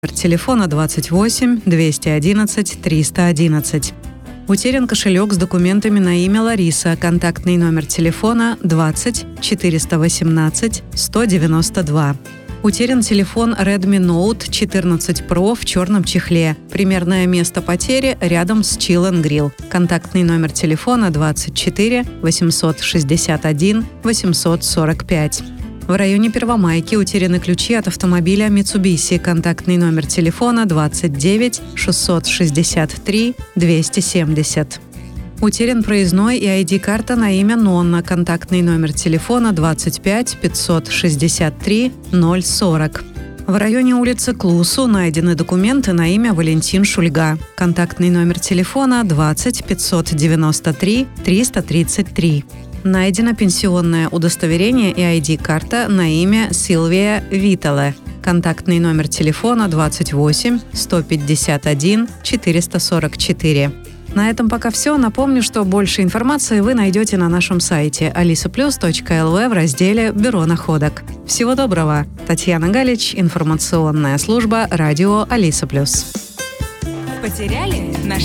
Телефона 28 211 311. Утерян кошелек с документами на имя Лариса. Контактный номер телефона 20 418 192. Утерян телефон Redmi Note 14 Pro в черном чехле. Примерное место потери рядом с Chill & Grill. Контактный номер телефона 24 861 845. В районе Первомайки утеряны ключи от автомобиля Mitsubishi. Контактный номер телефона 29 663 270. Утерян проездной и ID-карта на имя Нонна. Контактный номер телефона 25 563 040. В районе улицы Клусу найдены документы на имя Валентин Шульга. Контактный номер телефона 20 593 333. Найдено пенсионное удостоверение и ID-карта на имя Сильвия Витале. Контактный номер телефона 28 151 444. На этом пока все. Напомню, что больше информации вы найдете на нашем сайте alisaplus.lv в разделе «Бюро находок». Всего доброго! Татьяна Галич, информационная служба радио Алиса Плюс. Потеряли?